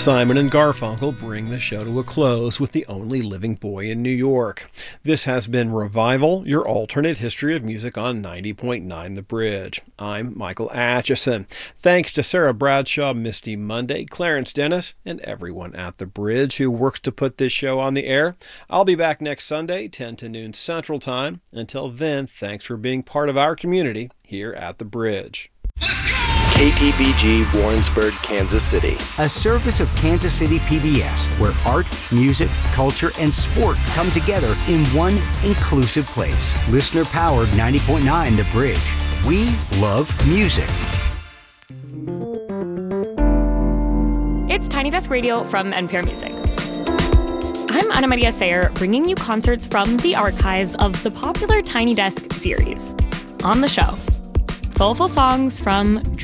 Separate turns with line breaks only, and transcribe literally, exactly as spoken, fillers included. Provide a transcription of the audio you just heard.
Simon and Garfunkel bring the show to a close with The Only Living Boy in New York. This has been Revival, your alternate history of music on ninety point nine The Bridge. I'm Michael Atchison. Thanks to Sarah Bradshaw, Misty Monday, Clarence Dennis, and everyone at The Bridge who works to put this show on the air. I'll be back next Sunday, ten to noon Central Time. Until then, thanks for being part of our community here at The Bridge.
Let's go! K P B G Warrensburg, Kansas City.
A service of Kansas City P B S, where art, music, culture, and sport come together in one inclusive place. Listener-powered ninety point nine The Bridge. We love music.
It's Tiny Desk Radio from N P R Music. I'm Ana Maria Sayer, bringing you concerts from the archives of the popular Tiny Desk series. On the show, soulful songs from